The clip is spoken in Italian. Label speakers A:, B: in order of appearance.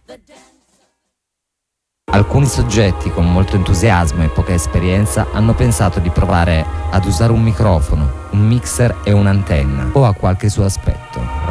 A: Alcuni soggetti con molto entusiasmo e poca esperienza hanno pensato di provare ad usare un microfono, un mixer e un'antenna o a qualche suo aspetto.